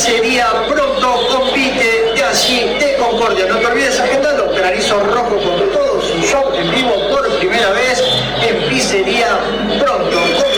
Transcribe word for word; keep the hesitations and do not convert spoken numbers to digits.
Pizzería Pronto compite de allí de Concordia. No te olvides agendarlo. Granizo Rojo con todo su show en vivo por primera vez en Pizzería Pronto.